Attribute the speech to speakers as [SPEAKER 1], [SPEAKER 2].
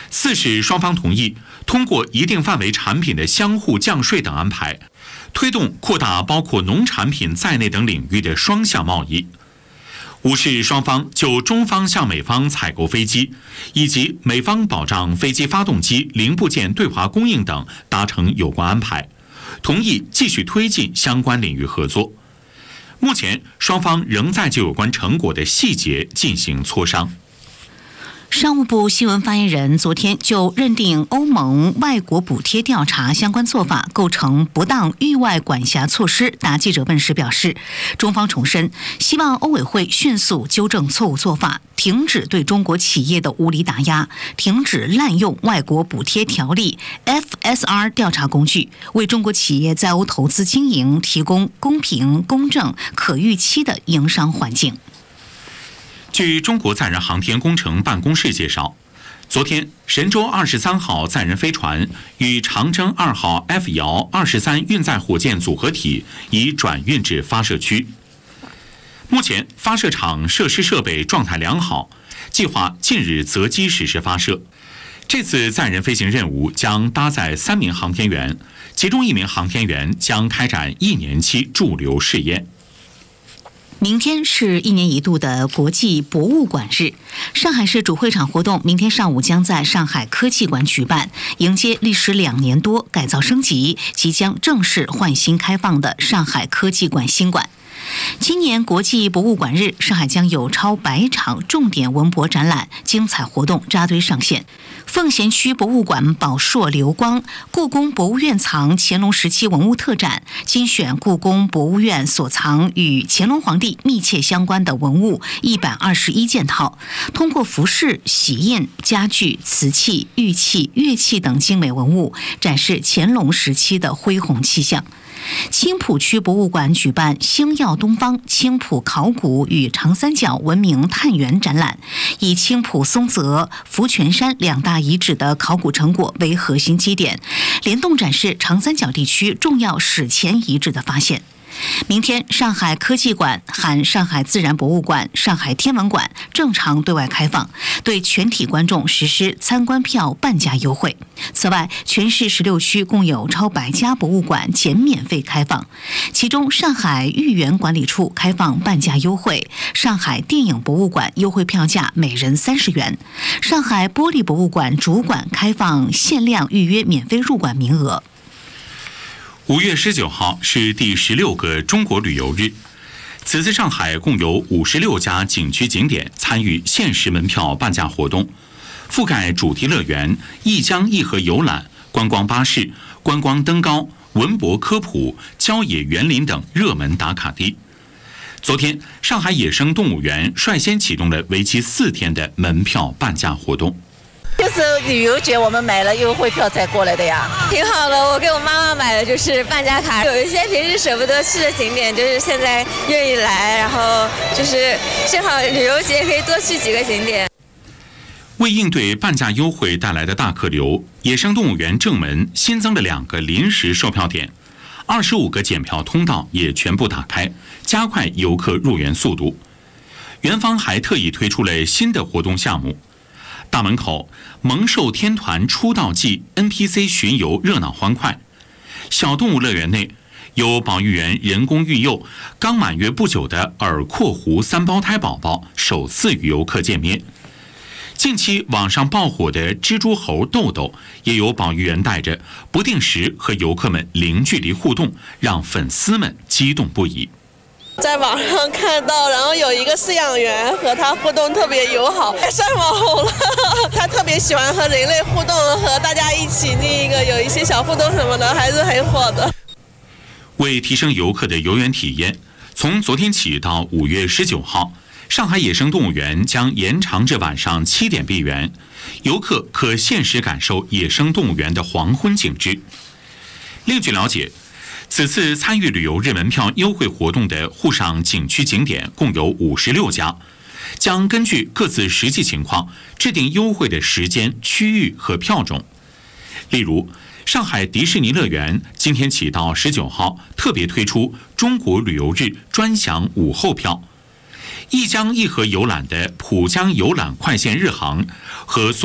[SPEAKER 1] 4是双方同意通过一定范围产品的相互降税等安排，推动扩大包括农产品在内等领域的双向贸易。5是双方就中方向美方采购飞机，以及美方保障飞机发动机零部件对华供应等达成有关安排，同意继续推进相关领域合作。目前双方仍在就有关成果的细节进行磋商。
[SPEAKER 2] 商务部新闻发言人昨天就认定欧盟外国补贴调查相关做法构成不当域外管辖措施，答记者问时表示，中方重申希望欧委会迅速纠正错误做法，停止对中国企业的无理打压，停止滥用外国补贴条例 FSR 调查工具，为中国企业在欧投资经营提供公平、公正、可预期的营商环境。
[SPEAKER 1] 据中国载人航天工程办公室介绍，昨天神舟23号载人飞船与长征2号 F 遥23运载火箭组合体已转运至发射区。目前发射场设施设备状态良好，计划近日择机实施发射。这次载人飞行任务将搭载3名航天员，其中1名航天员将开展1年期驻留试验。
[SPEAKER 2] 明天是1年1度的国际博物馆日，上海市主会场活动明天上午将在上海科技馆举办，迎接历时2年多改造升级、即将正式换新开放的上海科技馆新馆。今年国际博物馆日，上海将有超100场重点文博展览，精彩活动扎堆上线。奉贤区博物馆宝硕流光，故宫博物院藏乾隆时期文物特展，精选故宫博物院所藏与乾隆皇帝密切相关的文物121件套，通过服饰、玺印、家具、瓷器、玉器、乐器等精美文物，展示乾隆时期的恢宏气象。青浦区博物馆举办星耀东方青浦考古与长三角文明探源展览，以青浦松泽、福泉山2大遗址的考古成果为核心基点，联动展示长三角地区重要史前遗址的发现。明天，上海科技馆含上海自然博物馆、上海天文馆正常对外开放，对全体观众实施参观票半价优惠。此外，全市16区共有超100家博物馆减免费开放，其中上海豫园管理处开放半价优惠，上海电影博物馆优惠票价每人30元，上海玻璃博物馆主馆开放限量预约免费入馆名额。
[SPEAKER 1] 5月19号是第16个中国旅游日，此次上海共有56家景区景点参与限时门票半价活动，覆盖主题乐园、一江一河游览、观光巴士、观光登高、文博科普、郊野园林等热门打卡地。昨天，上海野生动物园率先启动了为期4天的门票半价活动。
[SPEAKER 3] 就是旅游节我们买了优惠票才过来的呀，
[SPEAKER 4] 挺好的。我给我妈妈买的就是半价卡，有一些平时舍不得去的景点，就是现在愿意来，然后就是正好旅游节可以多去几个景点。
[SPEAKER 1] 为应对半价优惠带来的大客流，野生动物园正门新增了2个临时售票点，25个检票通道也全部打开，加快游客入园速度。园方还特意推出了新的活动项目。大门口萌兽天团出道季 NPC 巡游热闹欢快，小动物乐园内有保育员人工育幼刚满月不久的耳廓狐3胞胎宝宝首次与游客见面。近期网上爆火的蜘蛛猴豆豆也有保育员带着，不定时和游客们零距离互动，让粉丝们激动不已。
[SPEAKER 5] 在网上看到，然后有一个饲养员和他互动特别友好，太上网红了。他特别喜欢和人类互动，和大家一起有一些小互动什么的，还是很火的。
[SPEAKER 1] 为提升游客的游园体验，从昨天起到5月19号，上海野生动物园将延长至晚上7点闭园，游客可现实感受野生动物园的黄昏景致。另据了解，此次参与旅游日门票优惠活动的沪上景区景点共有56家，将根据各自实际情况制定优惠的时间、区域和票种。例如，上海迪士尼乐园今天起到19号特别推出中国旅游日专享午后票，一江一河游览的浦江游览快线日航和